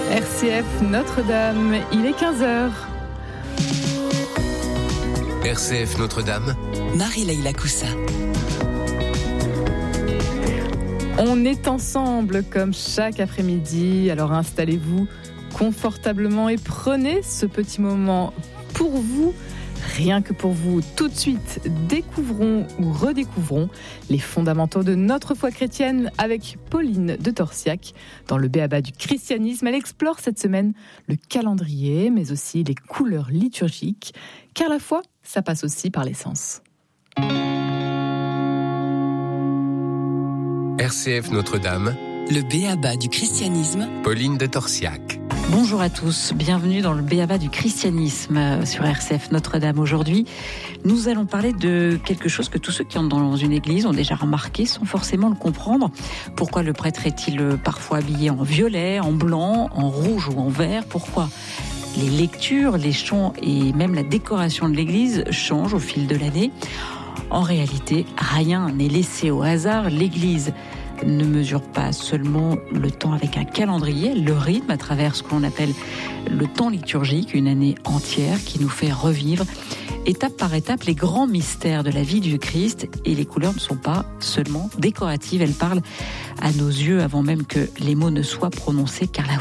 RCF Notre-Dame, il est 15h. RCF Notre-Dame, Marie-Leila Coussa. On est ensemble comme chaque après-midi, alors installez-vous confortablement et prenez ce petit moment pour vous, rien que pour vous. Tout de suite, découvrons ou redécouvrons les fondamentaux de notre foi chrétienne avec Pauline de Torsiac. Dans le B.A.B.A. du christianisme, elle explore cette semaine le calendrier, mais aussi les couleurs liturgiques, car la foi, ça passe aussi par les sens. RCF Notre-Dame, Le B.A.B.A. du christianisme, Pauline de Torsiac. Bonjour à tous, bienvenue dans le B.A.B.A. du christianisme sur RCF Notre-Dame. Aujourd'hui, nous allons parler de quelque chose que tous ceux qui entrent dans une église ont déjà remarqué sans forcément le comprendre. Pourquoi le prêtre est-il parfois habillé en violet, en blanc, en rouge ou en vert ? Pourquoi les lectures, les chants et même la décoration de l'église changent au fil de l'année ? En réalité, rien n'est laissé au hasard. L'église ne mesure pas seulement le temps avec un calendrier, le rythme à travers ce qu'on appelle le temps liturgique, une année entière qui nous fait revivre étape par étape les grands mystères de la vie du Christ. Et les couleurs ne sont pas seulement décoratives, elles parlent à nos yeux avant même que les mots ne soient prononcés, car la